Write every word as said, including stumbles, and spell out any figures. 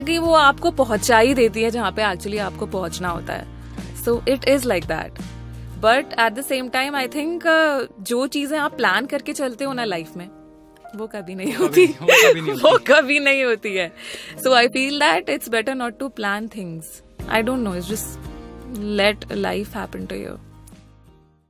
कि वो आपको पहुंचा ही देती है जहाँ पे एक्चुअली आपको पहुंचना होता है. So it is like that. But at the same time I think जो चीजें आप प्लान करके चलते हो ना लाइफ में, वो कभी नहीं होती. वो कभी नहीं होती है. सो I feel that it's better not to plan things. I don't know, it's just let life happen to you.